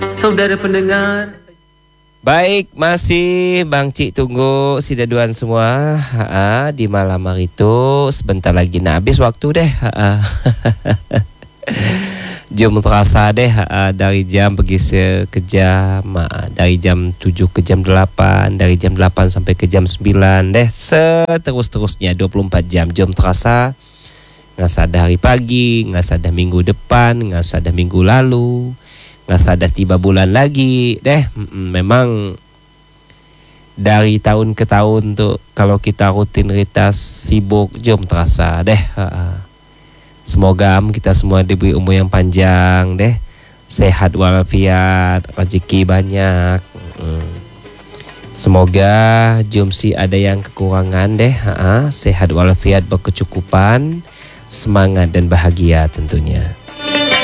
Saudara pendengar. Baik, masih Bang Cik tunggu sidaduan semua. Di malam hari itu sebentar lagi nak habis waktu deh. Jom terasa deh dari jam bergeser ke jam, dari jam 7 ke jam 8, dari jam 8 sampai ke jam 9 deh, seterus-terusnya 24 jam. Jom terasa, nggak ada hari pagi, nggak ada minggu depan, nggak ada minggu lalu, nggak ada tiba bulan lagi deh. Memang dari tahun ke tahun tuh kalau kita rutinitas sibuk, jom terasa deh. Semoga kita semua diberi umur yang panjang deh, sehat walafiat, rezeki banyak. Semoga jom si ada yang kekurangan deh, sehat walafiat berkecukupan, semangat dan bahagia tentunya.